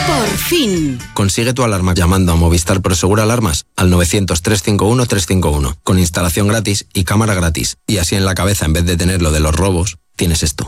Por fin. Consigue tu alarma llamando a Movistar Prosegur Alarmas al 900-351-351, con instalación gratis y cámara gratis. Y así en la cabeza, en vez de tener lo de los robos, tienes esto.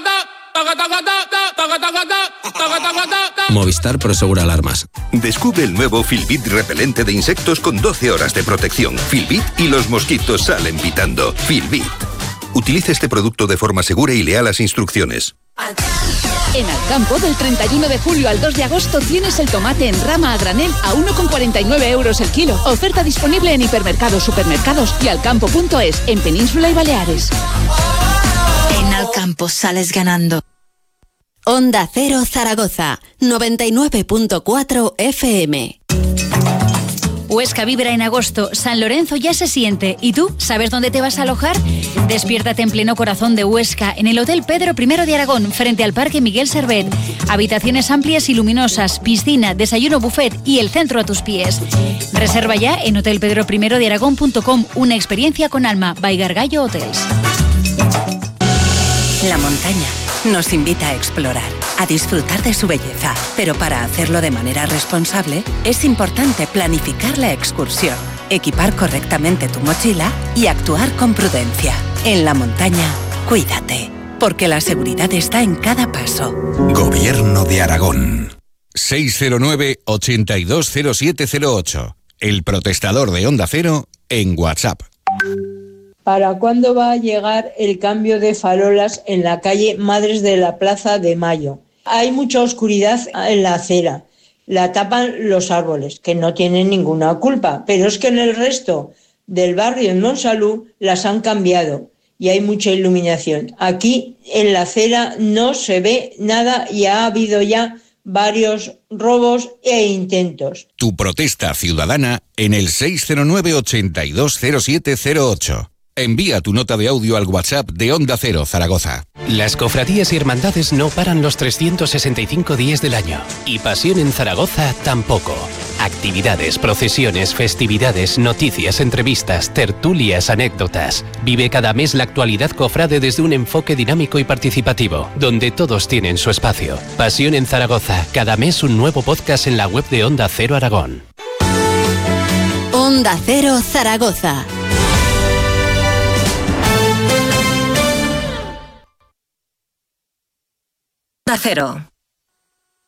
Movistar Prosegur Alarmas. Descubre el nuevo Filbit repelente de insectos con 12 horas de protección. Filbit y los mosquitos salen pitando. Filbit. Utilice este producto de forma segura y lea las instrucciones. En Alcampo, del 31 de julio al 2 de agosto, tienes el tomate en rama a granel a 1,49 euros el kilo. Oferta disponible en hipermercados, supermercados y alcampo.es, en Península y Baleares. En Alcampo sales ganando. Onda Cero Zaragoza, 99.4 FM. Huesca vibra en agosto, San Lorenzo ya se siente. ¿Y tú? ¿Sabes dónde te vas a alojar? Despiértate en pleno corazón de Huesca, en el Hotel Pedro I de Aragón, frente al Parque Miguel Servet. Habitaciones amplias y luminosas, piscina, desayuno buffet y el centro a tus pies. Reserva ya en hotelpedroprimerodearagón.com, una experiencia con alma, by Gargallo Hotels. La montaña nos invita a explorar, a disfrutar de su belleza, pero para hacerlo de manera responsable es importante planificar la excursión, equipar correctamente tu mochila y actuar con prudencia. En la montaña, cuídate, porque la seguridad está en cada paso. Gobierno de Aragón. 609-820708. El protestador de Onda Cero en WhatsApp. ¿Para cuándo va a llegar el cambio de farolas en la calle Madres de la Plaza de Mayo? Hay mucha oscuridad en la acera, la tapan los árboles, que no tienen ninguna culpa, pero es que en el resto del barrio en Monsalud las han cambiado y hay mucha iluminación. Aquí en la acera no se ve nada y ha habido ya varios robos e intentos. Tu protesta ciudadana en el 609-820708. Envía tu nota de audio al WhatsApp de Onda Cero Zaragoza. Las cofradías y hermandades no paran los 365 días del año. Y Pasión en Zaragoza tampoco. Actividades, procesiones, festividades, noticias, entrevistas, tertulias, anécdotas. Vive cada mes la actualidad cofrade desde un enfoque dinámico y participativo, donde todos tienen su espacio. Pasión en Zaragoza. Cada mes un nuevo podcast en la web de Onda Cero Aragón. Onda Cero Zaragoza. Onda Cero.